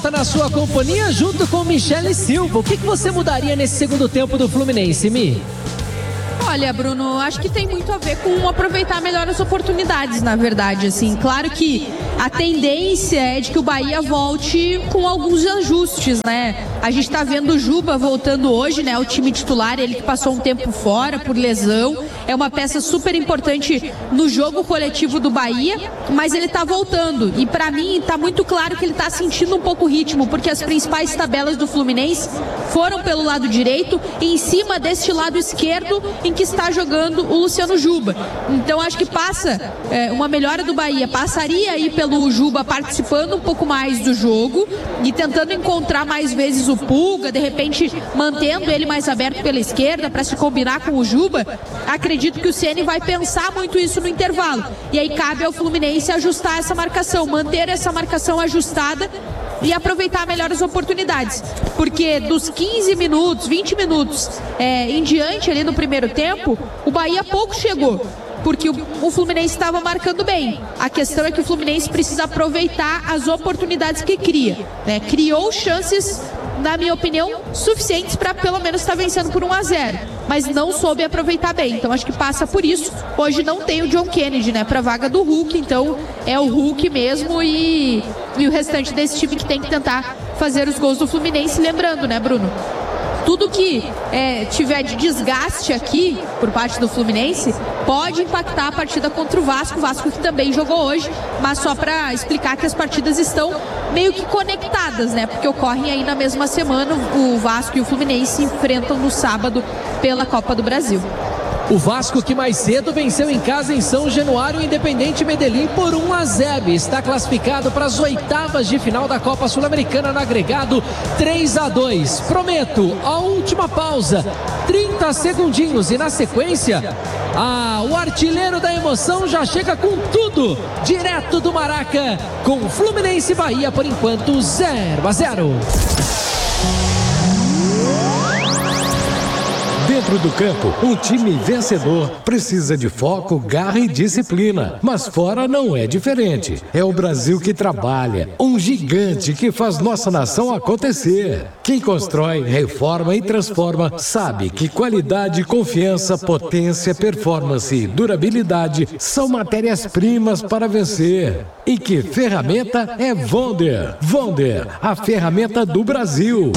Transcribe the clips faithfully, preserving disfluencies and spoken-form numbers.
Na sua companhia junto com Michele Silva. O que, que você mudaria nesse segundo tempo do Fluminense, Mi? Olha, Bruno, acho que tem muito a ver com aproveitar melhor as oportunidades, na verdade, assim. Claro que a tendência é de que o Bahia volte com alguns ajustes, né? A gente tá vendo o Juba voltando hoje, né? O time titular, ele que passou um tempo fora por lesão. É uma peça super importante no jogo coletivo do Bahia, mas ele tá voltando. E pra mim, tá muito claro que ele tá sentindo um pouco o ritmo, porque as principais tabelas do Fluminense foram pelo lado direito e em cima deste lado esquerdo, em que está jogando o Luciano Juba. Então acho que passa é, uma melhora do Bahia, passaria aí pelo Juba participando um pouco mais do jogo e tentando encontrar mais vezes o Pulga, de repente mantendo ele mais aberto pela esquerda para se combinar com o Juba. Acredito que o Ceni vai pensar muito isso no intervalo, e aí cabe ao Fluminense ajustar essa marcação, manter essa marcação ajustada e aproveitar melhor as oportunidades, porque dos quinze minutos, vinte minutos é, em diante ali no primeiro tempo, o Bahia pouco chegou, porque o, o Fluminense estava marcando bem. A questão é que o Fluminense precisa aproveitar as oportunidades que cria, né? Criou chances, na minha opinião, suficientes para pelo menos estar vencendo por um a zero, mas não soube aproveitar bem. Então acho que passa por isso. Hoje não tem o John Kennedy, né, para vaga do Hulk, então é o Hulk mesmo e, e o restante desse time que tem que tentar fazer os gols do Fluminense. Lembrando, né, Bruno, tudo que é, tiver de desgaste aqui por parte do Fluminense pode impactar a partida contra o Vasco, o Vasco que também jogou hoje, mas só para explicar que as partidas estão meio que conectadas, né? Porque ocorrem aí na mesma semana, o Vasco e o Fluminense se enfrentam no sábado pela Copa do Brasil. O Vasco, que mais cedo venceu em casa em São Januário o Independente Medellín por um a zero, está classificado para as oitavas de final da Copa Sul-Americana no agregado três a dois. Prometo, a última pausa, trinta segundinhos, e na sequência, ah, o artilheiro da emoção já chega com tudo, direto do Maraca, com Fluminense e Bahia, por enquanto zero a zero. Dentro do campo, um time vencedor precisa de foco, garra e disciplina. Mas fora não é diferente. É o Brasil que trabalha, um gigante que faz nossa nação acontecer. Quem constrói, reforma e transforma sabe que qualidade, confiança, potência, performance e durabilidade são matérias-primas para vencer. E que ferramenta é Vonder? Vonder, a ferramenta do Brasil.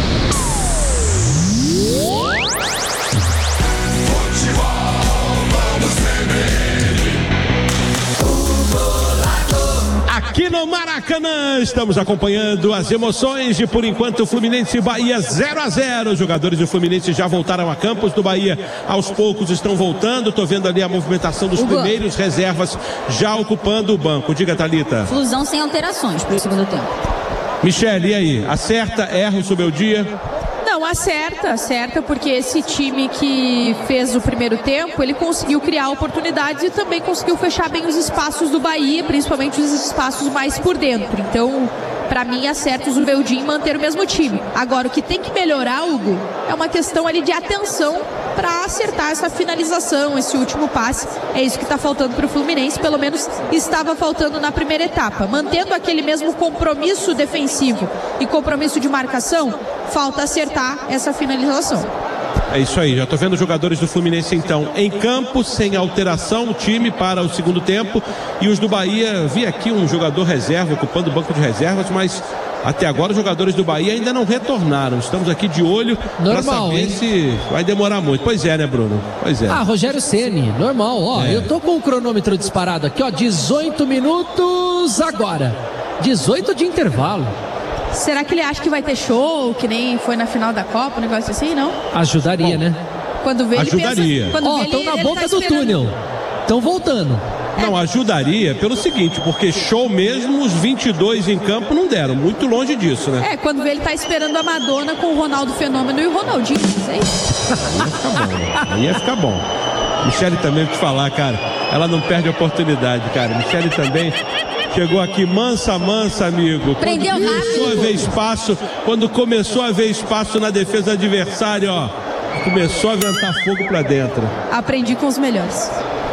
Aqui no Maracanã, estamos acompanhando as emoções de, por enquanto, Fluminense e Bahia zero a zero. Os jogadores do Fluminense já voltaram a campos, do Bahia aos poucos estão voltando. Estou vendo ali a movimentação dos primeiros reservas já ocupando o banco. Diga, Thalita. Flusão sem alterações para o segundo tempo. Michele, e aí? Acerta, erra o seu meu dia? Não, acerta, acerta, porque esse time que fez o primeiro tempo, ele conseguiu criar oportunidades e também conseguiu fechar bem os espaços do Bahia, principalmente os espaços mais por dentro. Então, para mim, acerta o Zubeldim manter o mesmo time. Agora, o que tem que melhorar, Hugo, é uma questão ali de atenção para acertar essa finalização, esse último passe. É isso que está faltando para o Fluminense, pelo menos estava faltando na primeira etapa. Mantendo aquele mesmo compromisso defensivo e compromisso de marcação, falta acertar essa finalização. É isso aí, já estou vendo os jogadores do Fluminense então em campo, sem alteração, o time para o segundo tempo, e os do Bahia, vi aqui um jogador reserva ocupando o banco de reservas, mas até agora os jogadores do Bahia ainda não retornaram. Estamos aqui de olho para saber, hein, se vai demorar muito. Pois é, né, Bruno? Pois é. Ah, Rogério Ceni, normal, ó, é. Eu tô com o cronômetro disparado aqui, ó, dezoito minutos agora, dezoito de intervalo. Será que ele acha que vai ter show, que nem foi na final da Copa, um negócio assim, não? Ajudaria, Bom, né? Quando vê, ele ajudaria. pensa... Ó, estão na ele boca tá do túnel. Estão voltando. Não, ajudaria pelo seguinte, porque show mesmo, os vinte e dois em campo não deram, muito longe disso, né? É, quando vê, ele tá esperando a Madonna com o Ronaldo Fenômeno e o Ronaldinho, não sei. Aí ia ficar bom, né? Aí ia ficar bom. Michele também, vou te falar, cara, ela não perde a oportunidade, cara. Michele também chegou aqui mansa, mansa, amigo. Prendeu quando começou rápido. a ver espaço, quando começou a ver espaço na defesa adversária, ó, começou a ventar fogo pra dentro. Aprendi com os melhores.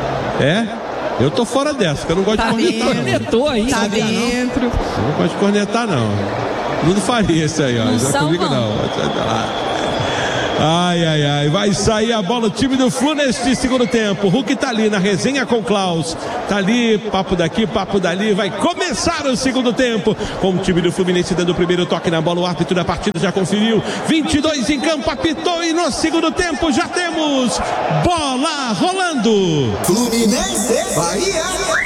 É? Eu tô fora dessa, porque eu não gosto Tá de cornetar, dentro. não. Cornetou aí. Tá sabia, dentro. Eu não gosto de cornetar, não. Não faria isso aí, ó. Não Não é comigo, não. Ai, ai, ai, vai sair a bola, o time do Flu neste segundo tempo. O Hulk tá ali na resenha com o Klaus, tá ali, papo daqui, papo dali. Vai começar o segundo tempo com o time do Fluminense dando o primeiro toque na bola. O árbitro da partida já conferiu, vinte e dois em campo, apitou, e no segundo tempo já temos bola rolando. Fluminense, Bahia.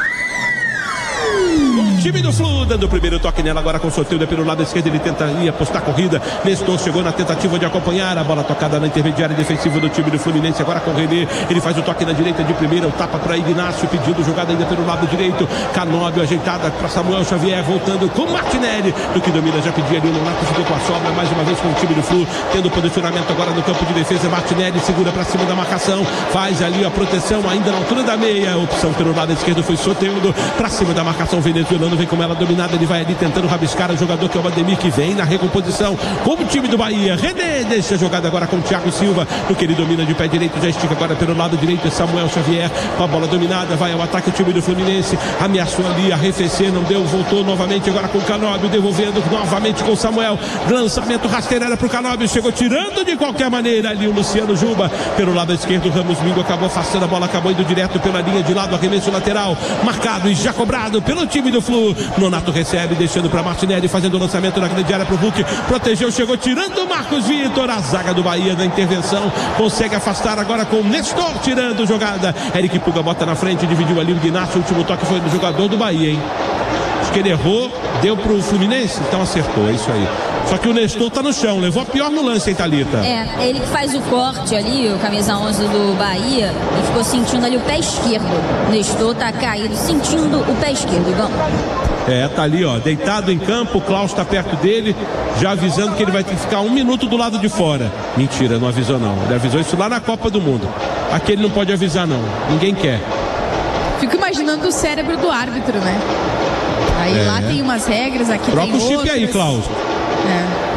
O time do Flu dando o primeiro toque nela, agora com o sorteio pelo lado esquerdo, ele tenta ir apostar a corrida. Nestor chegou na tentativa de acompanhar a bola tocada na intermediária defensiva do time do Fluminense, agora com o René, ele faz o toque na direita de primeira, o tapa para Ignacio, pedindo jogada ainda pelo lado direito. Canóbio ajeitada para Samuel Xavier, voltando com Martinelli, do que domina, já pedia ali o Nonato, ficou com a sobra, mais uma vez com o time do Flu, tendo posicionamento agora no campo de defesa. Martinelli segura para cima da marcação, faz ali a proteção ainda na altura da meia, a opção pelo lado esquerdo foi Soteldo, para cima da marcação venezuelano, vem com ela dominada, ele vai ali tentando rabiscar o jogador que é o Ademir, que vem na recomposição como o time do Bahia. René deixa a jogada agora com o Thiago Silva, no que ele domina de pé direito, já estica agora pelo lado direito, é Samuel Xavier, com a bola dominada, vai ao ataque o time do Fluminense, ameaçou ali, arrefecer, não deu, voltou novamente agora com o Canóbio, devolvendo novamente com o Samuel, lançamento rasteira para o Canóbio, chegou tirando de qualquer maneira ali o Luciano Juba, pelo lado esquerdo, o Ramos Mingo acabou afastando a bola, acabou indo direto pela linha de lado, arremesso lateral, marcado e já cobrado pelo time do Flu. Nonato recebe, deixando para Martinelli, fazendo o lançamento na grande área para o Hulk, protegeu, chegou tirando o Marcos Vitor, a zaga do Bahia da intervenção, consegue afastar agora com o Nestor, tirando jogada, Eric Puga bota na frente, dividiu ali o Ignacio, o último toque foi do jogador do Bahia, hein? Acho que ele errou, deu pro Fluminense, então acertou, é isso aí. Só que o Nestor tá no chão, levou a pior no lance, hein, Thalita? É, ele que faz o corte ali, o camisa onze do Bahia, e ficou sentindo ali o pé esquerdo. O Nestor tá caído, sentindo o pé esquerdo, Igão. É, tá ali, ó, deitado em campo, o Klaus tá perto dele, já avisando que ele vai ter que ficar um minuto do lado de fora. Mentira, não avisou não, ele avisou isso lá na Copa do Mundo. Aqui ele não pode avisar não, ninguém quer. Fico imaginando o cérebro do árbitro, né? Aí é. Lá tem umas regras, aqui Troca tem outras. Troca o chip aí, Klaus. É.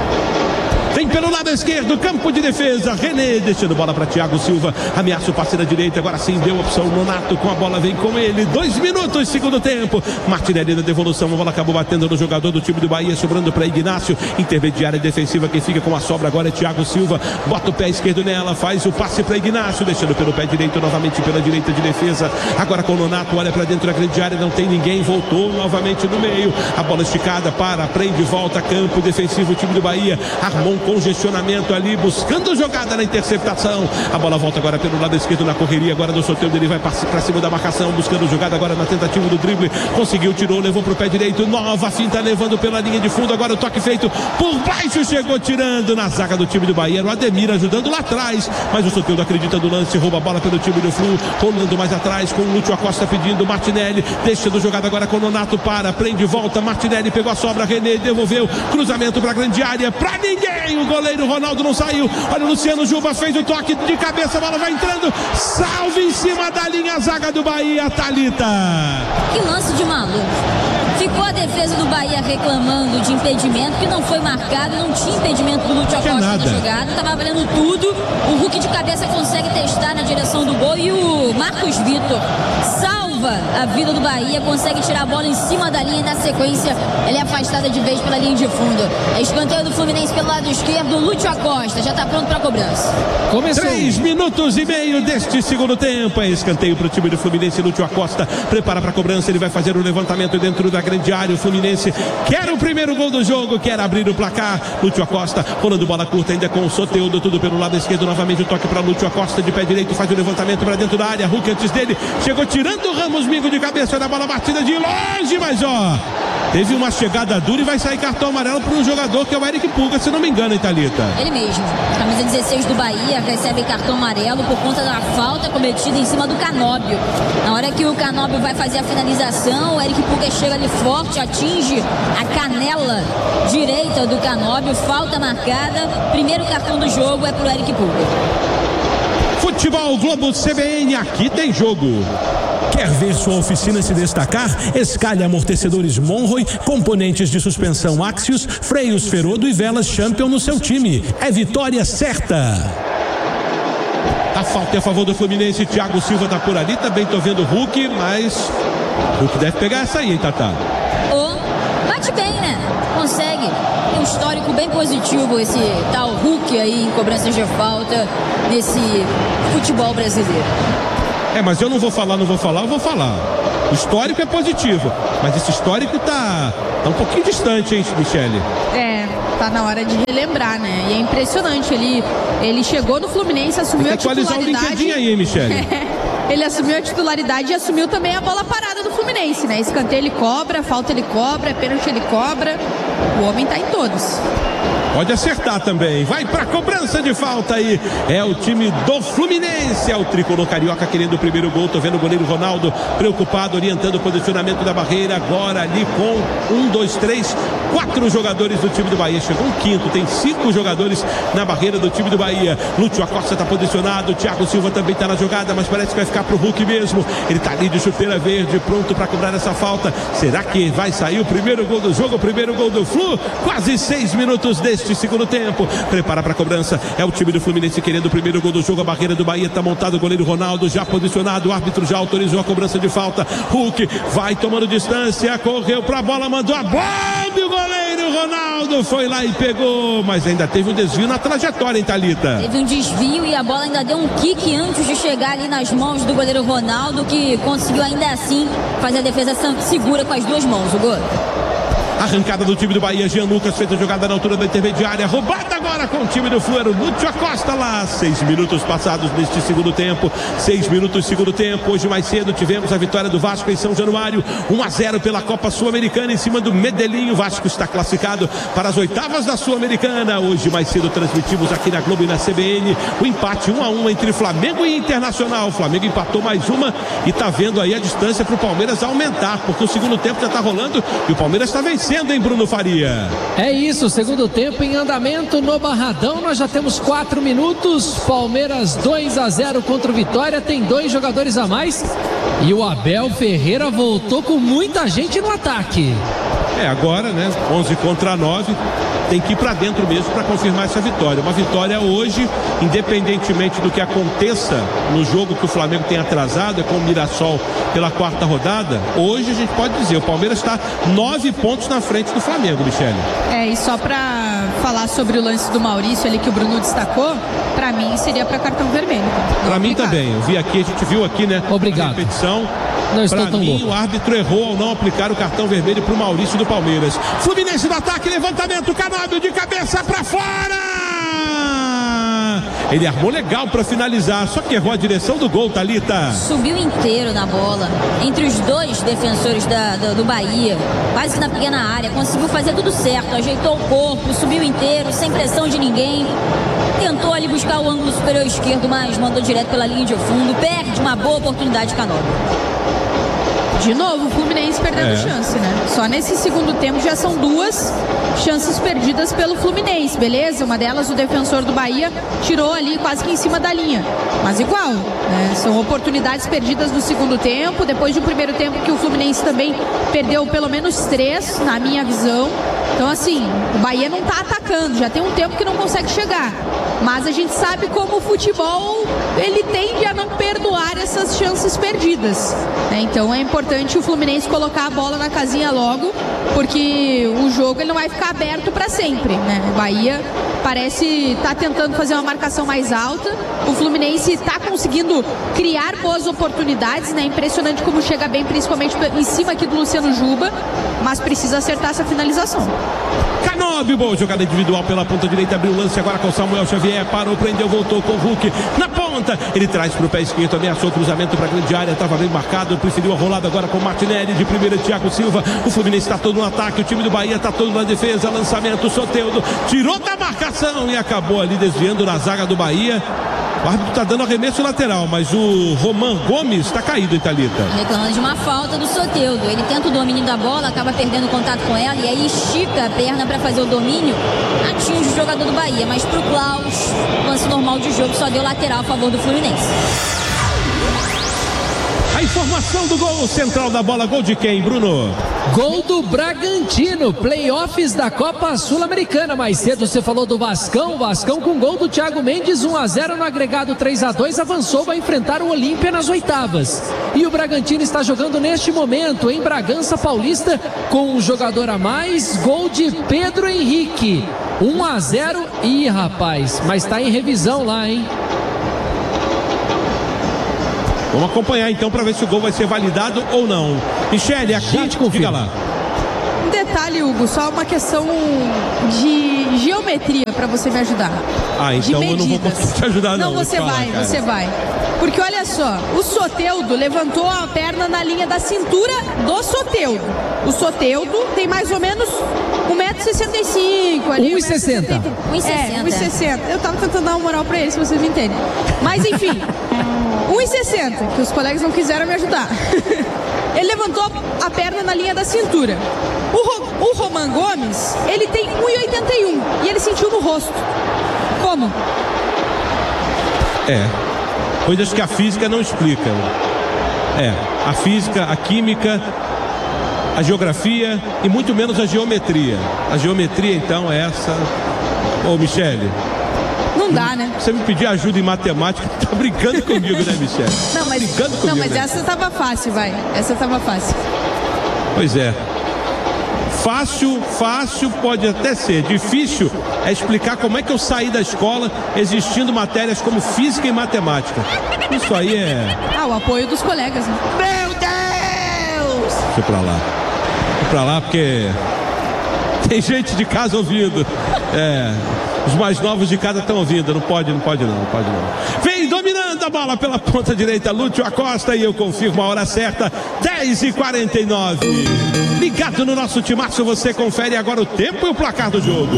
Vem pelo lado esquerdo, campo de defesa, René deixando bola para Thiago Silva, ameaça o passe da direita, agora sim deu opção, Nonato com a bola, vem com ele, dois minutos, segundo tempo, Martinelli na devolução, a bola acabou batendo no jogador do time do Bahia, sobrando para Ignacio, intermediária defensiva, quem fica com a sobra agora é Thiago Silva, bota o pé esquerdo nela, faz o passe para Ignacio, deixando pelo pé direito, novamente pela direita de defesa, agora com o Nonato, olha para dentro da grande área, não tem ninguém, voltou novamente no meio, a bola esticada, para, prende, volta, campo defensivo, o time do Bahia, armou um congestionamento ali, buscando jogada na interceptação, a bola volta agora pelo lado esquerdo na correria, agora do sorteio dele vai para cima da marcação, buscando jogada agora na tentativa do drible, conseguiu, tirou, levou pro pé direito, nova finta levando pela linha de fundo, agora o toque feito por baixo, chegou tirando na zaga do time do Bahia, o Ademir ajudando lá atrás, mas o sorteio acredita no lance, rouba a bola pelo time do Flu, rolando mais atrás com o Lúcio Acosta pedindo, Martinelli, deixando jogada agora com o Nonato, para, prende, volta, Martinelli pegou a sobra, René devolveu, cruzamento pra grande área, pra ninguém, o goleiro Ronaldo não saiu, olha o Luciano Juba, fez o toque de cabeça, a bola vai entrando, salve em cima da linha, a zaga do Bahia, Thalita. Que lance de maluco. Ficou a defesa do Bahia reclamando de impedimento, que não foi marcado, não tinha impedimento do Lúcio Acosta na jogada, tava valendo tudo, o Hulk de cabeça consegue testar na direção do gol e o Marcos Vitor salva a vida do Bahia, consegue tirar a bola em cima da linha e na sequência ele é afastada de vez pela linha de fundo. É escanteio do Fluminense pelo lado esquerdo, Lúcio Acosta já tá pronto pra cobrança. Começou. Três minutos e meio deste segundo tempo, é escanteio pro time do Fluminense, Lúcio Acosta prepara pra cobrança, ele vai fazer o levantamento dentro da grande área, o Fluminense quer o primeiro gol do jogo, quer abrir o placar, Lúcio Acosta rolando bola curta ainda com o Soteldo, tudo pelo lado esquerdo, novamente o toque para Lúcio Acosta de pé direito, faz o levantamento para dentro da área, Hulk antes dele, chegou tirando o Ramos Mingo de cabeça da bola batida de longe, mas ó, teve uma chegada dura e vai sair cartão amarelo para um jogador que é o Eric Puga, se não me engano, hein, Thalita? Ele mesmo, camisa dezesseis do Bahia, recebe cartão amarelo por conta da falta cometida em cima do Canóbio. Na hora que o Canóbio vai fazer a finalização, o Eric Puga chega ali forte, atinge a canela direita do Canóbio, falta marcada, primeiro cartão do jogo é pro Eric Puga. Futebol Globo C B N, aqui tem jogo. Quer ver sua oficina se destacar? Escalhe amortecedores Monroe, componentes de suspensão Axios, freios Ferodo e velas Champion no seu time. É vitória certa. A falta é a favor do Fluminense, Thiago Silva tá por ali, também tô vendo o Hulk, mas Hulk deve pegar essa aí, hein, Tatá? Oh, bate bem, né? consegue. Tem um histórico bem positivo esse tal Hulk aí em cobranças de falta nesse futebol brasileiro. É, mas eu não vou falar, não vou falar, eu vou falar. O histórico é positivo, mas esse histórico tá, tá um pouquinho distante, hein, Michele? É, tá na hora de relembrar, né? E é impressionante, ele, ele chegou no Fluminense, assumiu a titularidade. Atualizar o LinkedIn aí, hein, Michele? Ele assumiu a titularidade e assumiu também a bola parada do Fluminense, né? Escanteio ele cobra, falta ele cobra, pênalti ele cobra. O homem tá em todos. Pode acertar também. Vai pra cobrança de falta aí. É o time do Fluminense. É o tricolor carioca querendo o primeiro gol. Tô vendo o goleiro Ronaldo preocupado, orientando o posicionamento da barreira. Agora ali com um, dois, três, quatro jogadores do time do Bahia. Chegou um quinto. Tem cinco jogadores na barreira do time do Bahia. Lúcio Acosta tá posicionado. Thiago Silva também tá na jogada, mas parece que vai ficar pro Hulk mesmo. Ele tá ali de chuteira verde, pronto pra cobrar essa falta. Será que vai sair o primeiro gol do jogo? O primeiro gol do Flu? Quase seis minutos deste segundo tempo. Prepara para a cobrança. É o time do Fluminense querendo o primeiro gol do jogo. A barreira do Bahia está montada. O goleiro Ronaldo já posicionado. O árbitro já autorizou a cobrança de falta. Hulk vai tomando distância. Correu para a bola, mandou a bomba. O goleiro Ronaldo foi lá e pegou. Mas ainda teve um desvio na trajetória, hein, Thalita? Teve um desvio e a bola ainda deu um kick antes de chegar ali nas mãos do goleiro Ronaldo, que conseguiu ainda assim fazer a defesa segura com as duas mãos. O gol. Arrancada do time do Bahia, Jean Lucas fez a jogada na altura da intermediária, roubada agora com o time do Flu, Lúcio Acosta lá, seis minutos passados neste segundo tempo, seis minutos segundo tempo. Hoje mais cedo tivemos a vitória do Vasco em São Januário, um a zero pela Copa Sul-Americana em cima do Medellín. O Vasco está classificado para as oitavas da Sul-Americana. Hoje mais cedo transmitimos aqui na Globo e na C B N o empate um a um entre Flamengo e Internacional. O Flamengo empatou mais uma e está vendo aí a distância para o Palmeiras aumentar, porque o segundo tempo já está rolando e o Palmeiras está vencendo, hein, Bruno Faria? É isso, segundo tempo em andamento no Barradão. Nós já temos quatro minutos. Palmeiras dois a zero contra o Vitória. Tem dois jogadores a mais. E o Abel Ferreira voltou com muita gente no ataque. É, agora, né? onze contra nove. Tem que ir para dentro mesmo para confirmar essa vitória. Uma vitória hoje, independentemente do que aconteça no jogo que o Flamengo tem atrasado, é com o Mirassol pela quarta rodada. Hoje a gente pode dizer, o Palmeiras está nove pontos na frente do Flamengo, Michele. É, e só para falar sobre o lance do Maurício ali que o Bruno destacou, para mim seria para cartão vermelho. Para mim também. Eu vi aqui, a gente viu aqui, né? Obrigado. A repetição. Para mim, louco. o árbitro errou ao não aplicar o cartão vermelho para o Maurício do Palmeiras. Fluminense no ataque, levantamento, Canábio de cabeça para fora! Ele armou legal para finalizar, só que errou a direção do gol, Thalita. Subiu inteiro na bola, entre os dois defensores da, do, do Bahia, quase que na pequena área, conseguiu fazer tudo certo, ajeitou o corpo, subiu inteiro, sem pressão de ninguém. Tentou ali buscar o ângulo superior esquerdo, mas mandou direto pela linha de fundo. Perde uma boa oportunidade, Canábio. De novo, o Fluminense perdendo É. chance, né? Só nesse segundo tempo já são duas chances perdidas pelo Fluminense, beleza? Uma delas o defensor do Bahia tirou ali quase que em cima da linha. Mas igual, né? São oportunidades perdidas no segundo tempo, depois de um primeiro tempo que o Fluminense também perdeu pelo menos três, na minha visão. Então assim, o Bahia não tá atacando, já tem um tempo que não consegue chegar. Mas a gente sabe como o futebol, ele tende a não perdoar essas chances perdidas, né? Então é importante o Fluminense colocar a bola na casinha logo, porque o jogo ele não vai ficar aberto para sempre, né? O Bahia parece estar tentando fazer uma marcação mais alta, o Fluminense está conseguindo criar boas oportunidades, né? Impressionante como chega bem, principalmente em cima aqui do Luciano Juba, mas precisa acertar essa finalização. Canábio, boa jogada individual pela ponta direita, abriu o lance agora com Samuel Xavier, parou, prendeu, voltou com o Hulk na ponta, ele traz para o pé esquerdo, ameaçou o cruzamento para a grande área, estava bem marcado, preferiu a rolada agora com o Martinelli, de primeira Thiago Silva. O Fluminense está todo no ataque, o time do Bahia está todo na defesa, lançamento, Soteldo tirou da marcação e acabou ali desviando na zaga do Bahia. O árbitro está dando arremesso lateral, mas o Roman Gomes está caído, Thalita. Reclamando de uma falta do Soteldo. Ele tenta o domínio da bola, acaba perdendo contato com ela e aí estica a perna para fazer o domínio. Atinge o jogador do Bahia, mas pro Klaus, lance normal de jogo, só deu lateral a favor do Fluminense. A A informação do gol central da bola, gol de quem, Bruno? Gol do Bragantino, playoffs da Copa Sul-Americana. Mais cedo você falou do Vascão, Vascão com gol do Thiago Mendes, um a zero no agregado três a dois, avançou, vai enfrentar o Olímpia nas oitavas. E o Bragantino está jogando neste momento em Bragança Paulista com um jogador a mais, gol de Pedro Henrique, um a zero. Ih, rapaz, mas está em revisão lá, hein? Vamos acompanhar então para ver se o gol vai ser validado ou não. Michele, aqui, gente, confia lá. Um detalhe, Hugo, só uma questão de geometria para você me ajudar. Ah, então eu não vou conseguir te ajudar não. Não, você falar, vai, cara. você vai. Porque olha só, o Soteldo levantou a perna na linha da cintura do Soteldo. O Soteldo tem mais ou menos um metro e sessenta e cinco ali. um e sessenta. um e sessenta. É, um e sessenta. Eu tava tentando dar uma moral pra eles, se vocês entendem. Mas enfim, um e sessenta, que os colegas não quiseram me ajudar. Ele levantou a perna na linha da cintura. O, Ro, o Roman Gomes, ele tem um e oitenta e um e ele sentiu no rosto. Como? É, coisas que a física não explica. É, a física, a química, a geografia e muito menos a geometria. A geometria, então, é essa. Ô, Michele. Não dá, né? Você me pediu ajuda em matemática, tá brincando comigo, né, Michele? Não, mas, brincando comigo, não, mas né? essa tava fácil, vai. Essa tava fácil. Pois é. Fácil, fácil pode até ser. Difícil é explicar como é que eu saí da escola existindo matérias como física e matemática. Isso aí é... Ah, o apoio dos colegas, né? Meu Deus! Deixa eu pra lá. Vou pra lá porque tem gente de casa ouvindo. É... Os mais novos de casa estão ouvindo. Não pode, não pode não, não pode não. Vem dominando a bola pela ponta direita, Lúcio Acosta, e eu confirmo a hora certa, dez e quarenta e nove. Ligado no nosso timaço, você confere agora o tempo e o placar do jogo.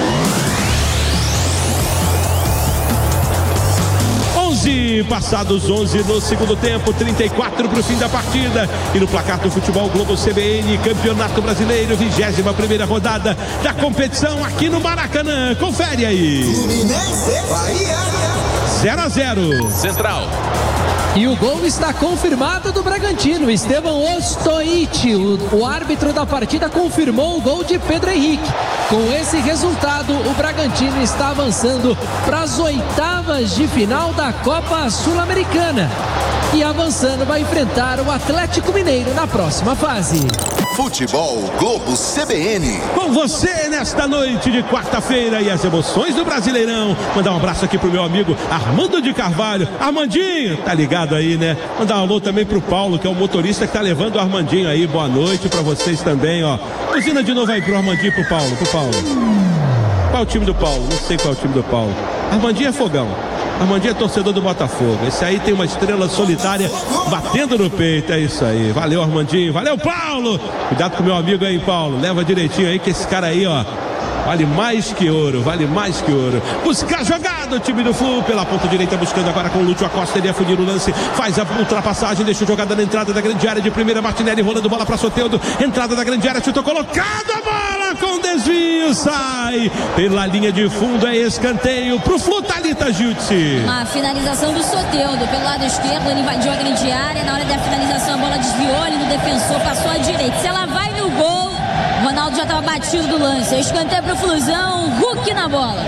onze, passados onze no segundo tempo, trinta e quatro para o fim da partida. E no placar do Futebol Globo C B N, Campeonato Brasileiro, vigésima primeira rodada da competição aqui no Maracanã. Confere aí. Fluminense, Bahia. zero a zero. Central. E o gol está confirmado do Bragantino. Esteban Ostoichi, o, o árbitro da partida, confirmou o gol de Pedro Henrique. Com esse resultado, o Bragantino está avançando para as oitavas de final da Copa Sul-Americana. E avançando, vai enfrentar o Atlético Mineiro na próxima fase. Futebol Globo C B N. Com você nesta noite de quarta-feira e as emoções do Brasileirão. Mandar um abraço aqui pro meu amigo Armando de Carvalho. Armandinho, tá ligado aí, né? Mandar um alô também pro Paulo, que é o motorista que tá levando o Armandinho aí. Boa noite pra vocês também, ó. Buzina de novo aí pro Armandinho, pro Paulo, pro Paulo. Qual é o time do Paulo? Não sei qual é o time do Paulo. Armandinho é fogão. Armandinho é torcedor do Botafogo. Esse aí tem uma estrela solitária batendo no peito. É isso aí. Valeu, Armandinho. Valeu, Paulo. Cuidado com o meu amigo aí, Paulo. Leva direitinho aí que esse cara aí, ó, vale mais que ouro. Vale mais que ouro. Buscar jogada o time do Flu pela ponta direita, buscando agora com o Lúcio Acosta. Ele ia fundir o lance. Faz a ultrapassagem. Deixa a jogada na entrada da grande área de primeira. Martinelli rolando bola para Soteldo. Entrada da grande área. Chutou colocado a bola com desvio. Sai pela linha de fundo. É escanteio pro Flu. Thalita Jutsi. Uma finalização do Soteldo pelo lado esquerdo, ele invadiu a grande área. Na hora da finalização a bola desviou ali no defensor, passou à direita. Se ela vai no gol, o Ronaldo já estava batido do lance. Escanteio pro Flusão, Hulk na bola.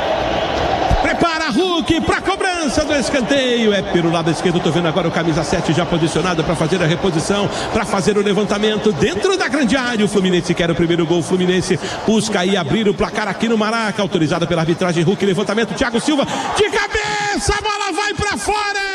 Prepara Hulk para cobrança do escanteio. É pelo lado esquerdo, tô vendo agora o camisa sete já posicionado para fazer a reposição, para fazer o levantamento dentro da grande área. O Fluminense quer o primeiro gol. O Fluminense busca aí abrir o placar aqui no Maraca, autorizado pela arbitragem. Hulk, levantamento, Thiago Silva de cabeça, a bola vai para fora.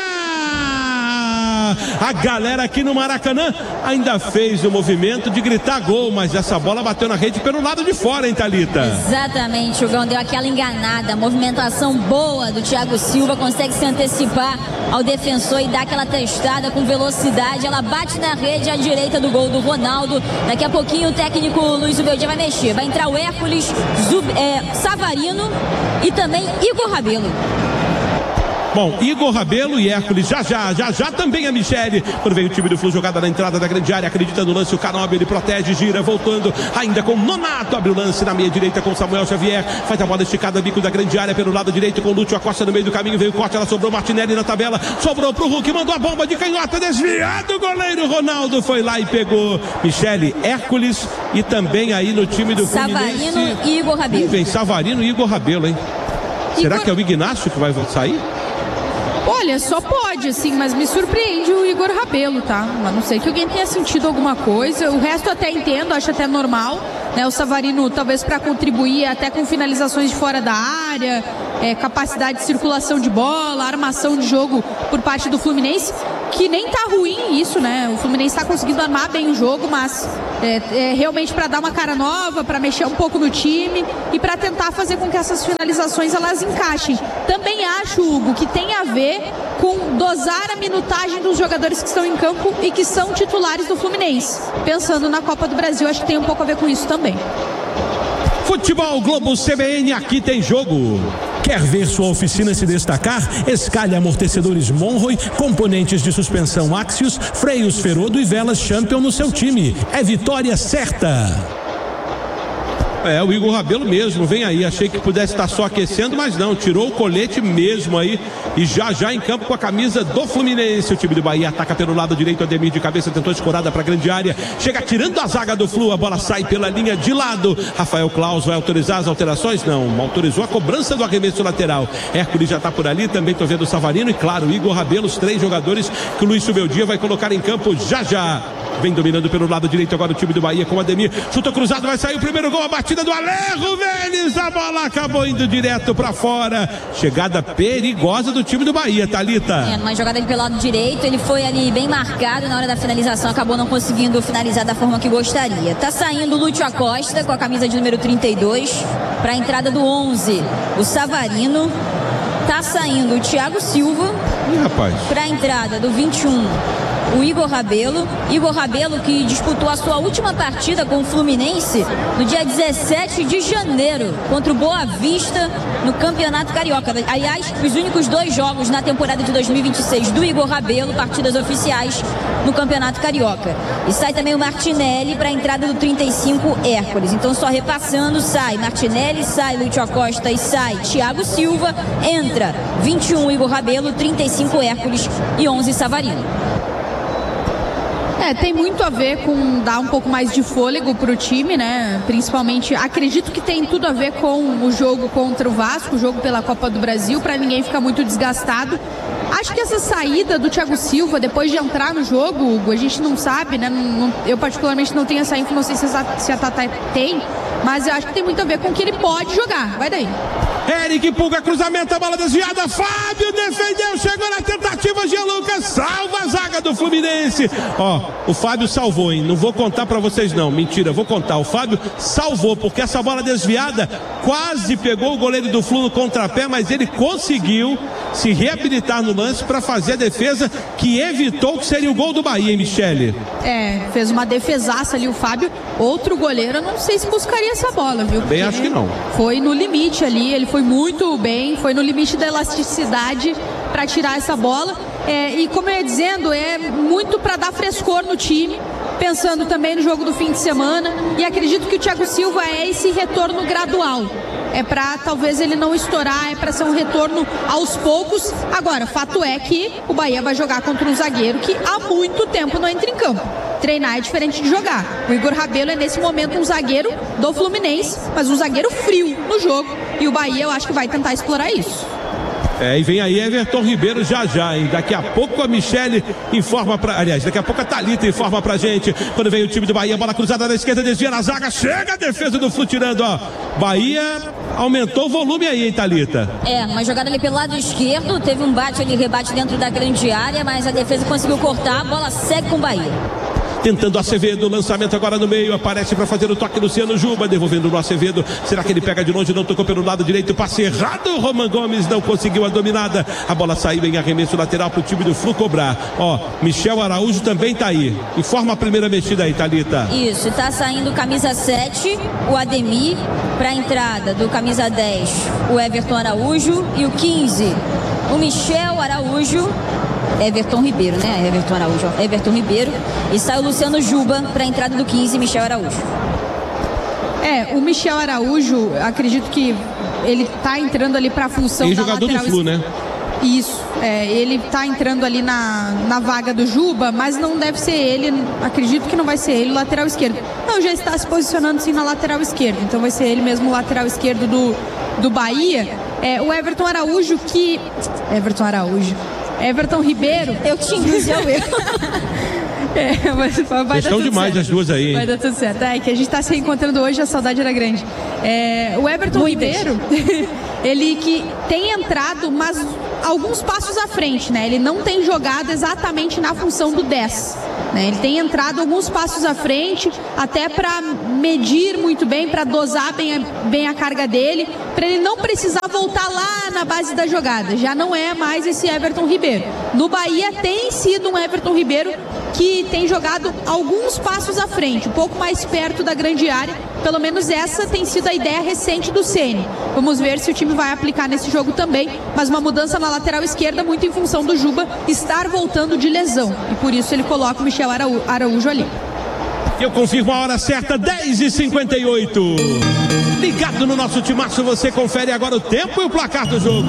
A galera aqui no Maracanã ainda fez o movimento de gritar gol, mas essa bola bateu na rede pelo lado de fora, hein, Thalita? Exatamente, o Gão deu aquela enganada. Movimentação boa do Thiago Silva, consegue se antecipar ao defensor e dar aquela testada com velocidade. Ela bate na rede à direita do gol do Ronaldo. Daqui a pouquinho o técnico Luiz Ubeldia vai mexer. Vai entrar o Hércules, Zub, é, Savarino e também Igor Rabelo. Bom, Igor Rabelo e Hércules, já já, já já também a Michele. Quando veio o time do Flu, jogada na entrada da grande área, acredita no lance, o Canóbio, ele protege, gira, voltando, ainda com Nonato, abre o lance na meia direita com Samuel Xavier, faz a bola esticada, bico da grande área pelo lado direito com Lúcio Acosta no meio do caminho, veio o corte, ela sobrou Martinelli na tabela, sobrou pro Hulk, mandou a bomba de canhota, desviado, o goleiro Ronaldo foi lá e pegou. Michele, Hércules e também aí no time do Fluminense. Savarino e Igor Rabelo. Vem Savarino e Igor Rabelo, hein? Será Igor... que é o Ignacio que vai sair? Olha, só pode, assim, mas me surpreende o Igor Rabelo, tá? A não ser que alguém tenha sentido alguma coisa. O resto eu até entendo, acho até normal, né? O Savarino, talvez para contribuir até com finalizações de fora da área, é, capacidade de circulação de bola, armação de jogo por parte do Fluminense, que nem tá ruim isso, né? O Fluminense tá conseguindo armar bem o jogo, mas é, é realmente para dar uma cara nova, para mexer um pouco no time e para tentar fazer com que essas finalizações elas encaixem. Também acho, Hugo, que tem a ver com dosar a minutagem dos jogadores que estão em campo e que são titulares do Fluminense. Pensando na Copa do Brasil, acho que tem um pouco a ver com isso também. Futebol Globo C B N, aqui tem jogo. Quer ver sua oficina se destacar? Escalhe amortecedores Monroe, componentes de suspensão Axios, freios Ferodo e velas Champion no seu time. É vitória certa. É, o Igor Rabelo mesmo, vem aí, achei que pudesse estar só aquecendo, mas não, tirou o colete mesmo aí e já já em campo com a camisa do Fluminense. O time do Bahia ataca pelo lado direito, Ademir de cabeça, tentou escorada para a grande área, chega tirando a zaga do Flu, a bola sai pela linha de lado. Rafael Claus vai autorizar as alterações? Não, autorizou a cobrança do arremesso lateral. Hércules já está por ali, também estou vendo o Savarino e claro, o Igor Rabelo, os três jogadores que o Luiz Subeldia vai colocar em campo já já. Vem dominando pelo lado direito agora o time do Bahia com o Ademir, chuta cruzado, vai sair o primeiro gol, a batida do Alejo Vênis, a bola acabou indo direto para fora, chegada perigosa do time do Bahia, Thalita. É, uma jogada ali pelo lado direito, ele foi ali bem marcado na hora da finalização, acabou não conseguindo finalizar da forma que gostaria. Tá saindo o Lúcio Acosta com a camisa de número trinta e dois para a entrada do onze, o Savarino. Tá saindo o Thiago Silva para a entrada do vinte e um, o Igor Rabelo. Igor Rabelo que disputou a sua última partida com o Fluminense no dia dezessete de janeiro contra o Boa Vista no Campeonato Carioca. Aliás, os únicos dois jogos na temporada de dois mil e vinte e seis do Igor Rabelo, partidas oficiais no Campeonato Carioca. E sai também o Martinelli para a entrada do trinta e cinco, Hércules. Então só repassando, sai Martinelli, sai Lúcio Acosta e sai Thiago Silva, entra vinte e um Igor Rabelo, trinta e cinco Hércules e onze Savarino. É, tem muito a ver com dar um pouco mais de fôlego para o time, né? Principalmente, acredito que tem tudo a ver com o jogo contra o Vasco, o jogo pela Copa do Brasil, para ninguém ficar muito desgastado. Acho que essa saída do Thiago Silva, depois de entrar no jogo, Hugo, a gente não sabe, né? Não, não, eu particularmente não tenho essa info, não sei se a, se a Tatá tem, mas eu acho que tem muito a ver com que ele pode jogar. Vai daí. Eric Pulga, cruzamento, a bola desviada, Fábio defendeu, chegou na tentativa, Jean Lucas salva a zaga do Fluminense. Ó, o Fábio salvou, hein? Não vou contar pra vocês não, mentira, vou contar. O Fábio salvou, porque essa bola desviada quase pegou o goleiro do Flu no contrapé, mas ele conseguiu se reabilitar no lance para fazer a defesa que evitou que seria o gol do Bahia, hein, Michele? É, fez uma defesaça ali o Fábio. Outro goleiro, eu não sei se buscaria essa bola, viu? Bem, acho que não. Foi no limite ali, ele foi muito bem, foi no limite da elasticidade para tirar essa bola. É, e como eu ia dizendo, é muito para dar frescor no time, pensando também no jogo do fim de semana. E acredito que o Thiago Silva é esse retorno gradual. É para talvez ele não estourar, é para ser um retorno aos poucos. Agora, fato é que o Bahia vai jogar contra um zagueiro que há muito tempo não entra em campo. Treinar é diferente de jogar. O Igor Rabelo é nesse momento um zagueiro do Fluminense, mas um zagueiro frio no jogo. E o Bahia eu acho que vai tentar explorar isso. É, e vem aí Everton Ribeiro já já, hein? Daqui a pouco a Michele informa pra... Aliás, daqui a pouco a Thalita informa pra gente. Quando vem o time do Bahia, bola cruzada na esquerda, desvia na zaga, chega a defesa do Flu tirando, ó. Bahia aumentou o volume aí, hein, Thalita? É, uma jogada ali pelo lado esquerdo, teve um bate ali, rebate dentro da grande área, mas a defesa conseguiu cortar, a bola segue com o Bahia. tentando Acevedo, lançamento agora no meio, aparece para fazer o toque Luciano Juba, devolvendo no Acevedo, será que ele pega de longe, não tocou pelo lado direito, passe errado, Roman Gomes não conseguiu a dominada, a bola saiu em arremesso lateral para o time do Flu cobrar. Ó, Michel Araújo também tá aí, informa a primeira mexida aí, Thalita. Isso, tá saindo camisa sete, o Ademir, para a entrada do camisa dez, o Everton Araújo, e o quinze, o Michel Araújo, Everton Ribeiro, né? Everton Araújo, ó. Everton Ribeiro, e sai o Luciano Juba para a entrada do quinze, Michel Araújo. É, o Michel Araújo, acredito que ele tá entrando ali para a função e da jogador lateral do Flu, né? Isso, é, ele tá entrando ali na, na vaga do Juba, mas não deve ser ele, acredito que não vai ser ele o lateral esquerdo. Não, já está se posicionando sim na lateral esquerda, então vai ser ele mesmo o lateral esquerdo do, do Bahia. É, o Everton Araújo que... Everton Araújo... Everton Ribeiro. Eu te induzi ao erro. É, vai, vai estão demais certo. As duas aí. Vai dar tudo certo. É que a gente está se reencontrando hoje, a saudade era grande. É, o Everton Muito Ribeiro, ele que tem entrado, mas alguns passos à frente, né? Ele não tem jogado exatamente na função do dez. Né? Ele tem entrado alguns passos à frente, até para medir muito bem, para dosar bem a, bem a carga dele, para ele não precisar voltar lá na base da jogada. Já não é mais esse Everton Ribeiro. No Bahia tem sido um Everton Ribeiro que tem jogado alguns passos à frente, um pouco mais perto da grande área. Pelo menos essa tem sido a ideia recente do Ceni. Vamos ver se o time vai aplicar nesse jogo também, mas uma mudança na lateral esquerda muito em função do Juba estar voltando de lesão, e por isso ele coloca o Michel Araú- Araújo ali. Eu confirmo a hora certa, dez e cinquenta e oito. Ligado no nosso timaço, você confere agora o tempo e o placar do jogo.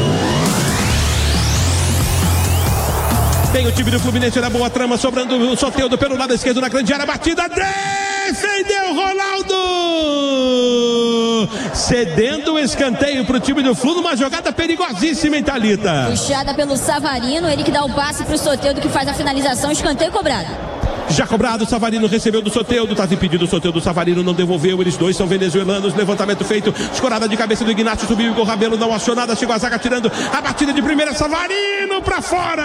Tem o time do Fluminense na boa trama, sobrando o Soteldo pelo lado esquerdo na grande área, batida, defendeu Ronaldo! Cedendo o escanteio para o time do Flu, numa jogada perigosíssima, hein, Thalita? Puxada pelo Savarino, ele que dá o passe para o Soteldo, que faz a finalização, escanteio cobrado. Já cobrado, Savarino recebeu do Soteldo, estava impedido, o Soteldo, Savarino não devolveu, eles dois são venezuelanos, levantamento feito, escorada de cabeça do Ignacio, subiu, Igor Rabelo não achou nada, chegou a zaga tirando a batida de primeira, Savarino pra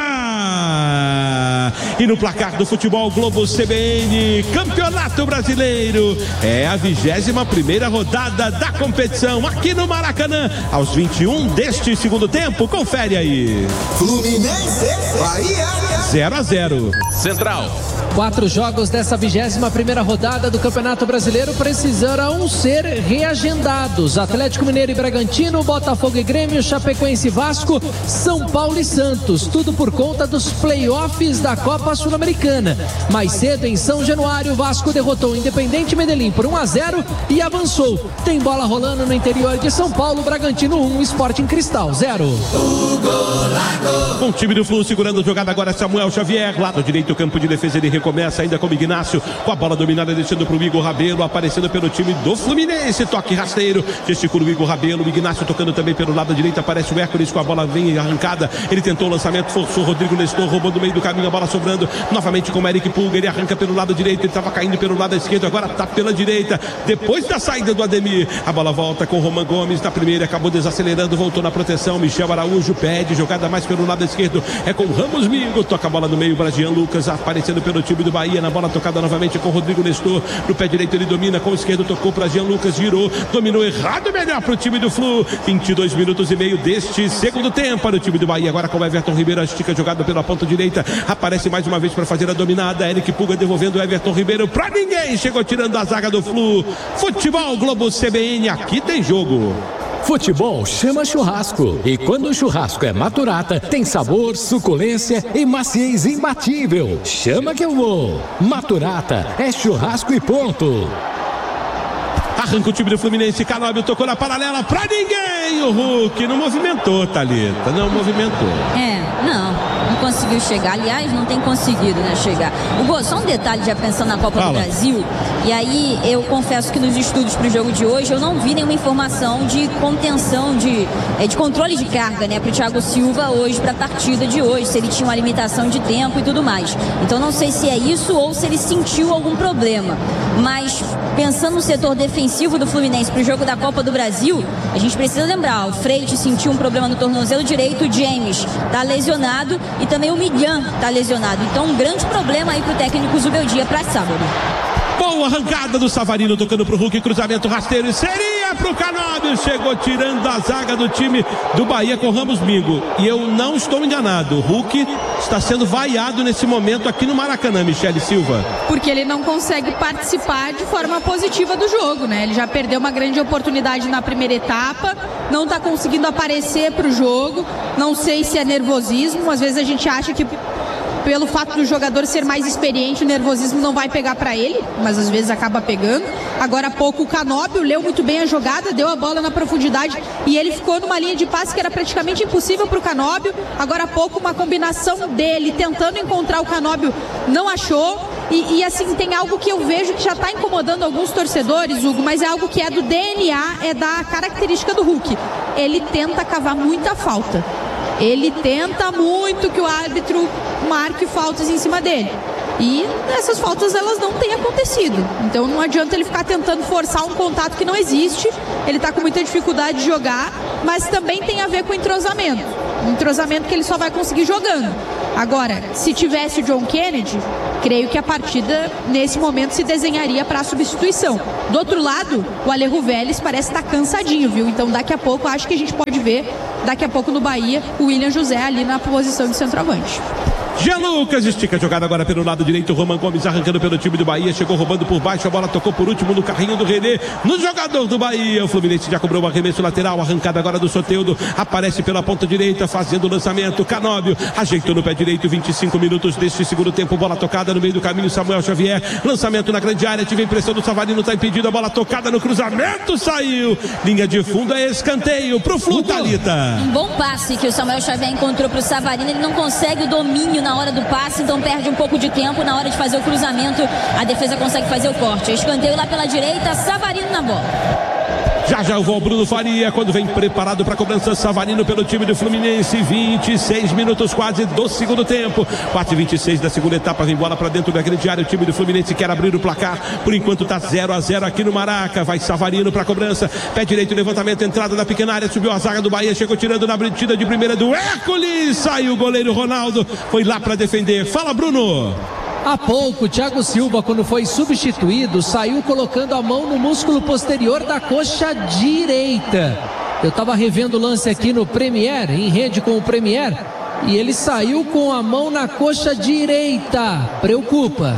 fora! E no placar do Futebol Globo C B N, Campeonato Brasileiro, é a vigésima primeira rodada da competição, aqui no Maracanã, aos vinte e um deste segundo tempo, confere aí. Fluminense, Bahia, zero a zero. Central. Quatro jogos dessa vigésima primeira rodada do Campeonato Brasileiro precisarão ser reagendados. Atlético Mineiro e Bragantino, Botafogo e Grêmio, Chapecoense e Vasco, São Paulo e Santos. Tudo por conta dos playoffs da Copa Sul-Americana. Mais cedo, em São Januário, o Vasco derrotou o Independente Medellín por um a zero e avançou. Tem bola rolando no interior de São Paulo, Bragantino um, Sporting Cristal zero. Com o time do Flu segurando a jogada agora, Samuel Xavier, lado direito, campo de defesa, ele começa ainda como Ignacio, com a bola dominada, deixando para o Igor Rabelo, aparecendo pelo time do Fluminense, toque rasteiro, gesticula o Igor Rabelo, o Ignacio tocando também pelo lado direito, aparece o Hércules com a bola vem arrancada, ele tentou o lançamento, forçou Rodrigo Nestor, roubou do meio do caminho, a bola sobrando, novamente com o Eric Pulga, ele arranca pelo lado direito, ele estava caindo pelo lado esquerdo, agora está pela direita, depois da saída do Ademir, a bola volta com o Roman Gomes na primeira, acabou desacelerando, voltou na proteção, Michel Araújo pede, jogada mais pelo lado esquerdo, é com o Ramos Mingo, toca a bola no meio, Bragian Lucas aparecendo pelo time do Bahia, na bola tocada novamente com o Rodrigo Nestor, no pé direito ele domina, com o esquerdo tocou para Jean Lucas, girou, dominou errado, melhor para o time do Flu, vinte e dois minutos e meio deste segundo tempo para o time do Bahia, agora com o Everton Ribeiro, a estica jogada pela ponta direita, aparece mais uma vez para fazer a dominada, Eric Pulga devolvendo o Everton Ribeiro para ninguém, chegou tirando a zaga do Flu. Futebol Globo C B N, aqui tem jogo. Futebol chama churrasco. E quando o churrasco é Maturata, tem sabor, suculência e maciez imbatível. Chama que eu vou. Maturata é churrasco e ponto. Arranca o time do Fluminense, Canóbio tocou na paralela pra ninguém. O Hulk não movimentou, Thalita, não movimentou. É, não, não conseguiu chegar. Aliás, não tem conseguido, né, chegar. O Gol, só um detalhe, já pensando na Copa Fala. do Brasil. E aí, eu confesso que nos estudos pro jogo de hoje, eu não vi nenhuma informação de contenção, de, é, de controle de carga, né, pro Thiago Silva hoje, pra partida de hoje, se ele tinha uma limitação de tempo e tudo mais. Então, não sei se é isso ou se ele sentiu algum problema. mas pensando no setor defensivo do Fluminense para o jogo da Copa do Brasil, a gente precisa lembrar, o Freite sentiu um problema no tornozelo direito, o James está lesionado e também o Milhan está lesionado. Então um grande problema aí para o técnico Zubeldia para sábado. Boa arrancada do Savarino, tocando pro Hulk, cruzamento rasteiro e seria pro Canóbio, chegou tirando a zaga do time do Bahia com Ramos Mingo. E eu não estou enganado, o Hulk está sendo vaiado nesse momento aqui no Maracanã, Michele Silva. Porque ele não consegue participar de forma positiva do jogo, né? Ele já perdeu uma grande oportunidade na primeira etapa, não está conseguindo aparecer pro jogo, não sei se é nervosismo, às vezes a gente acha que pelo fato do jogador ser mais experiente, o nervosismo não vai pegar para ele, mas às vezes acaba pegando. Agora há pouco o Canóbio leu muito bem a jogada, deu a bola na profundidade e ele ficou numa linha de passe que era praticamente impossível para o Canóbio. Agora há pouco uma combinação dele tentando encontrar o Canóbio, não achou. E, e assim, tem algo que eu vejo que já está incomodando alguns torcedores, Hugo, mas é algo que é do D N A, é da característica do Hulk. Ele tenta cavar muita falta. Ele tenta muito que o árbitro marque faltas em cima dele. E essas faltas, elas não têm acontecido. Então não adianta ele ficar tentando forçar um contato que não existe. Ele está com muita dificuldade de jogar, mas também tem a ver com entrosamento. Um entrosamento que ele só vai conseguir jogando. Agora, se tivesse o John Kennedy, creio que a partida, nesse momento, se desenharia para a substituição. Do outro lado, o Alejo Vélez parece estar cansadinho, viu? Então daqui a pouco, acho que a gente pode ver, daqui a pouco no Bahia, o William José ali na posição de centroavante. Jean Lucas estica a jogada agora pelo lado direito, Roman Gomes arrancando pelo time do Bahia, chegou roubando por baixo, a bola tocou por último no carrinho do René, no jogador do Bahia. O Fluminense já cobrou o arremesso lateral, arrancada agora do Soteldo, aparece pela ponta direita, fazendo o lançamento, Canóbio ajeitou no pé direito, vinte e cinco minutos deste segundo tempo, bola tocada no meio do caminho, Samuel Xavier, lançamento na grande área, tive a impressão do Savarino, está impedido, a bola tocada no cruzamento, saiu, linha de fundo, é escanteio pro Flu, Thalita. Um bom passe que o Samuel Xavier encontrou pro Savarino, ele não consegue o domínio na hora do passe, então perde um pouco de tempo na hora de fazer o cruzamento, a defesa consegue fazer o corte, escanteio lá pela direita, Savarino na bola. Já já o Bruno Faria, quando vem preparado para a cobrança, Savarino pelo time do Fluminense, vinte e seis minutos quase do segundo tempo, quatro e vinte e seis da segunda etapa, vem bola para dentro da grande área, o time do Fluminense quer abrir o placar, por enquanto está zero a zero aqui no Maraca, vai Savarino para a cobrança, pé direito, levantamento, entrada da pequena área, subiu a zaga do Bahia, chegou tirando na batida de primeira do Hércules, saiu o goleiro Ronaldo, foi lá para defender, fala Bruno! Há pouco, Thiago Silva, quando foi substituído, saiu colocando a mão no músculo posterior da coxa direita. Eu estava revendo o lance aqui no Premier, em rede com o Premier, e ele saiu com a mão na coxa direita. Preocupa.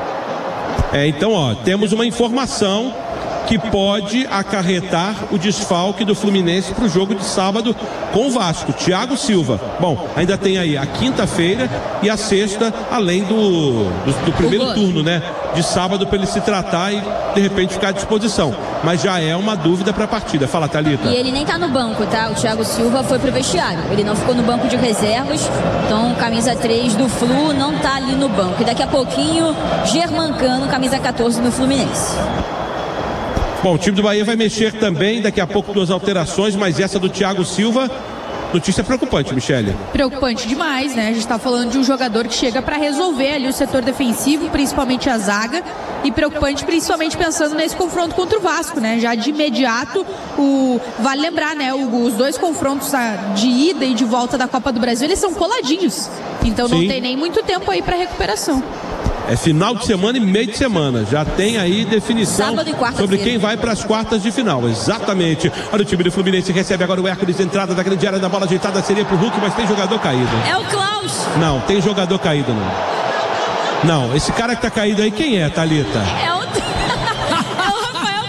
É, então, ó, temos uma informação que pode acarretar o desfalque do Fluminense para o jogo de sábado com o Vasco, Thiago Silva. Bom, ainda tem aí a quinta-feira e a sexta, além do, do, do primeiro turno, né? De sábado, para ele se tratar e de repente ficar à disposição. Mas já é uma dúvida para a partida. Fala, Thalita. E ele nem tá no banco, tá? O Thiago Silva foi pro vestiário. Ele não ficou no banco de reservas. Então, camisa três do Flu não tá ali no banco. E daqui a pouquinho, Germancano, camisa quatorze no Fluminense. Bom, o time do Bahia vai mexer também, daqui a pouco duas alterações, mas essa do Thiago Silva, notícia preocupante, Michele. Preocupante demais, né? A gente está falando de um jogador que chega para resolver ali o setor defensivo, principalmente a zaga, e preocupante principalmente pensando nesse confronto contra o Vasco, né? Já de imediato, o... vale lembrar, né, Hugo, os dois confrontos de ida e de volta da Copa do Brasil, eles são coladinhos, então não Sim. tem nem muito tempo aí para recuperação. É final de semana e meio de semana. Já tem aí definição sobre quem vai para as quartas de final. Exatamente. Olha o time do Fluminense, recebe agora o Hércules, entrada da grande área, da bola ajeitada seria pro Hulk, mas tem jogador caído. É o Klaus. Não, tem jogador caído não. Não, esse cara que tá caído aí, quem é, Thalita? É o, é o Rafael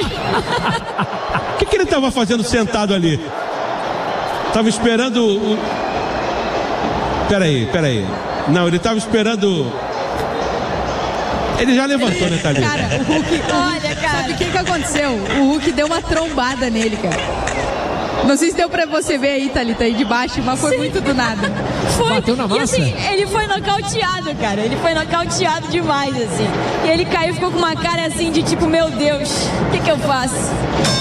Klaus. O que, que ele tava fazendo sentado ali? Tava esperando o... Peraí, peraí. Não, ele tava esperando... Ele já levantou, né, Thalita? Cara, o Hulk... Olha, cara... Sabe o que que aconteceu? O Hulk deu uma trombada nele, cara. Não sei se deu pra você ver aí, Thalita, aí de baixo, mas foi Sim. muito do nada. Foi. Bateu na massa. E assim, ele foi nocauteado, cara. Ele foi nocauteado demais, assim. E ele caiu e ficou com uma cara assim de tipo, meu Deus, o que que eu faço?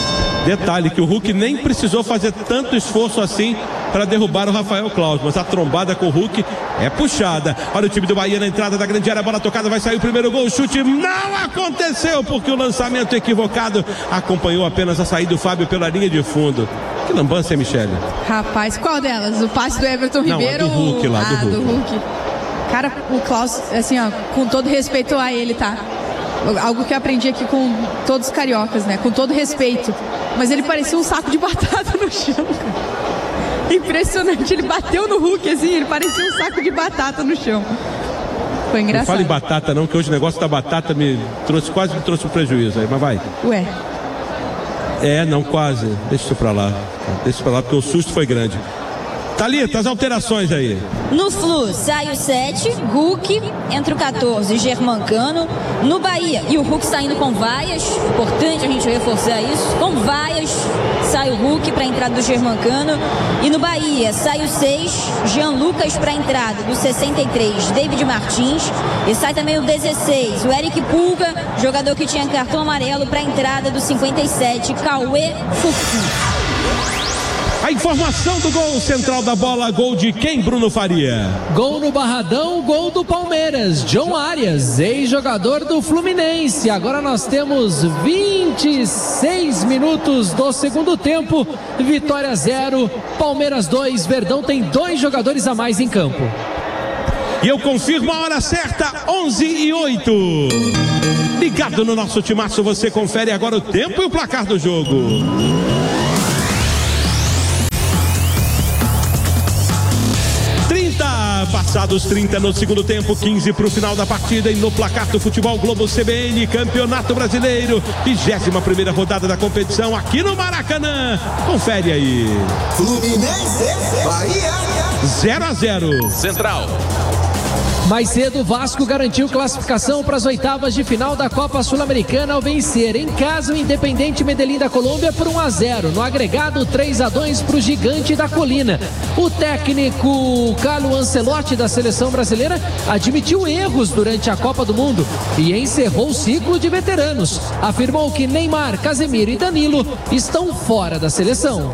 Detalhe que o Hulk nem precisou fazer tanto esforço assim para derrubar o Rafael Claus, mas a trombada com o Hulk é puxada. Olha o time do Bahia na entrada da grande área, bola tocada, vai sair o primeiro gol, o chute não aconteceu porque o lançamento equivocado acompanhou apenas a saída do Fábio pela linha de fundo. Que lambança, hein, Michele? Rapaz, qual delas? O passe do Everton não, Ribeiro? Não, do Hulk lá, ah, do Hulk. do Hulk. Cara, o Klaus, assim, ó, com todo respeito a ele, tá? Algo que eu aprendi aqui com todos os cariocas, né? Com todo respeito. Mas ele parecia um saco de batata no chão, cara. Impressionante, ele bateu no Hulk, assim, ele parecia um saco de batata no chão. Foi engraçado. Não fala em batata não, que hoje o negócio da batata me trouxe, quase me trouxe um prejuízo aí, mas vai. Ué. É, não, quase. Deixa isso pra lá. Deixa isso pra lá, porque o susto foi grande. Thalita, as alterações aí. No Flu, sai o sete, Hulk, entra o catorze, Germancano. No Bahia, e o Hulk saindo com vaias, importante a gente reforçar isso. Com vaias, sai o Hulk para a entrada do Germancano. E no Bahia, sai o seis, Jean Lucas para a entrada do sessenta e três, David Martins. E sai também o dezesseis, o Eric Pulga, jogador que tinha cartão amarelo para a entrada do cinquenta e sete, Cauê Fufu. A informação do gol central da bola, gol de quem, Bruno Faria? Gol no Barradão, gol do Palmeiras, John Arias, ex-jogador do Fluminense. Agora nós temos vinte e seis minutos do segundo tempo, Vitória zero, Palmeiras dois, Verdão tem dois jogadores a mais em campo. E eu confirmo a hora certa, onze e oito. Ligado no nosso timaço, você confere agora o tempo e o placar do jogo. Passados trinta no segundo tempo, quinze para o final da partida e no placar do Futebol Globo C B N, Campeonato Brasileiro, vigésima primeira rodada da competição aqui no Maracanã. Confere aí. Fluminense, Bahia. zero a zero. Central. Mais cedo, o Vasco garantiu classificação para as oitavas de final da Copa Sul-Americana ao vencer em casa o Independente Medellín da Colômbia por um a zero. No agregado, três a dois para o Gigante da Colina. O técnico Carlo Ancelotti da seleção brasileira admitiu erros durante a Copa do Mundo e encerrou o ciclo de veteranos. Afirmou que Neymar, Casemiro e Danilo estão fora da seleção.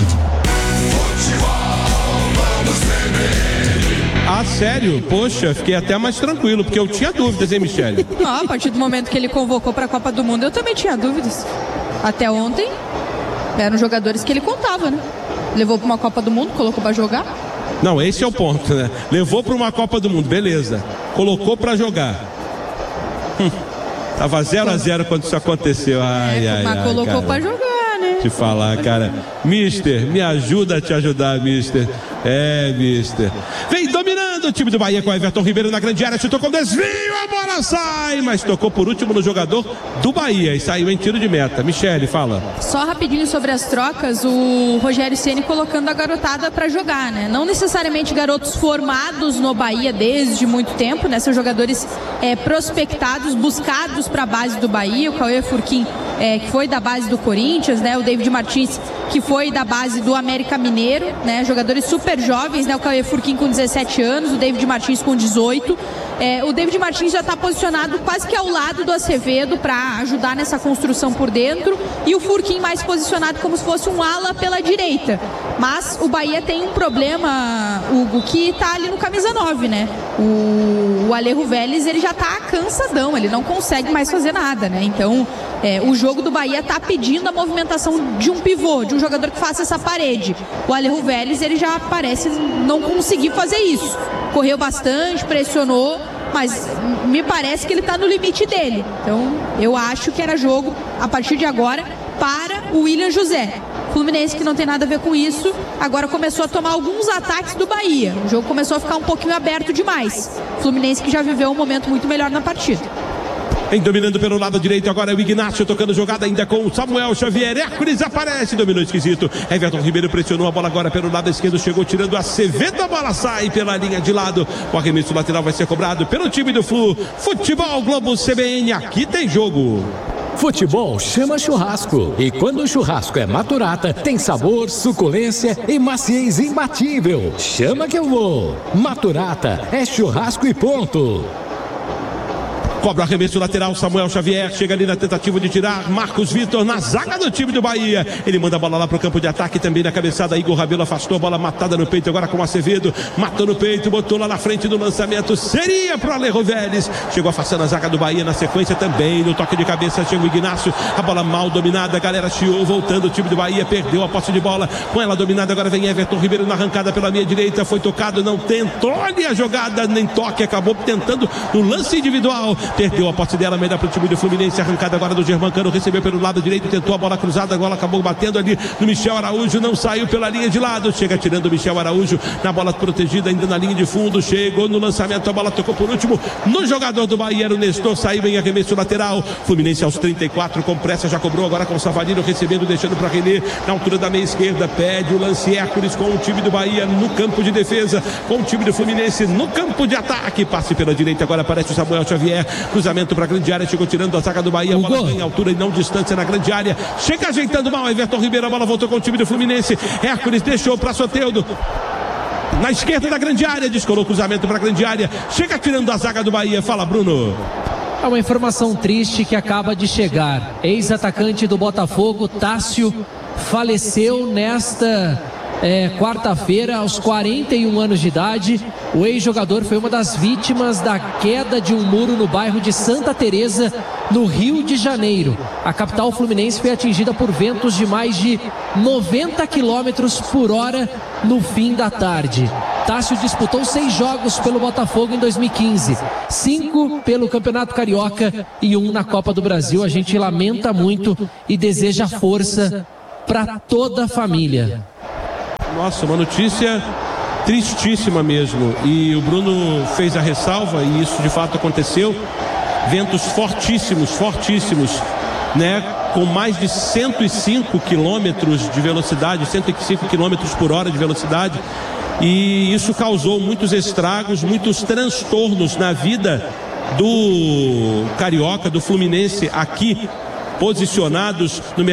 Ah, sério? Poxa, fiquei até mais tranquilo, porque eu tinha dúvidas, hein, Michele? Ah, a partir do momento que ele convocou para a Copa do Mundo, eu também tinha dúvidas. Até ontem, eram jogadores que ele contava, né? Levou para uma Copa do Mundo, colocou para jogar. Não, esse é o ponto, né? Levou para uma Copa do Mundo, beleza. Colocou para jogar. Hum, tava zero a zero quando isso aconteceu. Ai, é, ai, mas ai, colocou cara. para jogar, né? Te falar, cara. Mister, me ajuda a te ajudar, Mister. É, Mister. Vem dominando o time do Bahia com Everton Ribeiro na grande área. Chutou com desvio, a bola sai, mas tocou por último no jogador do Bahia e saiu em tiro de meta. Michele, fala. Só rapidinho sobre as trocas, o Rogério Ceni colocando a garotada para jogar, né? Não necessariamente garotos formados no Bahia desde muito tempo, né? São jogadores é, prospectados, buscados para a base do Bahia. O Cauê Furquim, é, que foi da base do Corinthians, né? O David Martins, que foi da base do América Mineiro, né? Jogadores super jovens, né? O Cauê Furquim com dezessete anos, o David Martins com dezoito. É, o David Martins já está posicionado quase que ao lado do Acevedo para ajudar nessa construção por dentro, e o Furquim mais posicionado como se fosse um ala pela direita. Mas o Bahia tem um problema, Hugo, que está ali no camisa nove, né? O, o Alejo Vélez, ele já está cansadão, ele não consegue mais fazer nada, né? Então, é, o jogo do Bahia está pedindo a movimentação de um pivô, de um jogador que faça essa parede. O Alejo Vélez, ele já parece não conseguir fazer isso. Correu bastante, pressionou, mas me parece que ele está no limite dele. Então, eu acho que era jogo, a partir de agora, para o William José. Fluminense, que não tem nada a ver com isso, agora começou a tomar alguns ataques do Bahia. O jogo começou a ficar um pouquinho aberto demais. Fluminense que já viveu um momento muito melhor na partida. Vem dominando pelo lado direito, agora é o Ignacio tocando jogada ainda com o Samuel Xavier. Hércules aparece, dominou esquisito. Everton Ribeiro pressionou a bola agora pelo lado esquerdo, chegou tirando a Acevedo, a bola sai pela linha de lado. O arremesso lateral vai ser cobrado pelo time do Flu. Futebol Globo C B N, aqui tem jogo. Futebol chama churrasco. E quando o churrasco é Maturata, tem sabor, suculência e maciez imbatível. Chama que eu vou. Maturata é churrasco e ponto. Cobra o arremesso lateral, Samuel Xavier chega ali na tentativa de tirar Marcos Vitor na zaga do time do Bahia. Ele manda a bola lá pro campo de ataque, também na cabeçada. Igor Rabelo afastou a bola, matada no peito agora com o Acevedo, matou no peito, botou lá na frente do lançamento, seria pro Alejo Vélez. Chegou afastando a zaga do Bahia na sequência também, no toque de cabeça chega o Ignacio, a bola mal dominada, a galera chiou, voltando o time do Bahia, perdeu a posse de bola, com ela dominada agora vem Everton Ribeiro na arrancada pela meia direita, foi tocado, não tentou ali a jogada, nem toque, acabou tentando no lance individual, perdeu a posse dela, meio para o time do Fluminense, arrancada agora do Germancano, recebeu pelo lado direito, tentou a bola cruzada, agora acabou batendo ali no Michel Araújo, não saiu pela linha de lado, chega tirando o Michel Araújo na bola protegida ainda na linha de fundo, chegou no lançamento, a bola tocou por último no jogador do Bahia, era o Nestor, saiu em arremesso lateral, Fluminense aos trinta e quatro, com pressa, já cobrou agora com o Savarino, recebendo, deixando para René, na altura da meia esquerda, pede o lance Hércules com o time do Bahia no campo de defesa, com o time do Fluminense no campo de ataque, passe pela direita, agora aparece o Samuel Xavier, cruzamento para a grande área, chegou tirando a zaga do Bahia, a bola em altura e não distância na grande área, chega ajeitando mal, Everton Ribeiro, a bola voltou com o time do Fluminense, Hércules deixou para Soteldo, na esquerda da grande área, descolou o cruzamento para a grande área, chega tirando a zaga do Bahia, fala Bruno. É uma informação triste que acaba de chegar, ex-atacante do Botafogo, Tássio, faleceu nesta é, quarta-feira aos quarenta e um anos de idade. O ex-jogador foi uma das vítimas da queda de um muro no bairro de Santa Teresa, no Rio de Janeiro. A capital fluminense foi atingida por ventos de mais de noventa quilômetros por hora no fim da tarde. Tássio disputou seis jogos pelo Botafogo em dois mil e quinze, cinco pelo Campeonato Carioca e um na Copa do Brasil. A gente lamenta muito e deseja força para toda a família. Nossa, uma notícia tristíssima mesmo. E o Bruno fez a ressalva, e isso de fato aconteceu. Ventos fortíssimos, fortíssimos, né? Com mais de cento e cinco quilômetros de velocidade, cento e cinco quilômetros por hora de velocidade. E isso causou muitos estragos, muitos transtornos na vida do Carioca, do Fluminense aqui posicionados no mercado.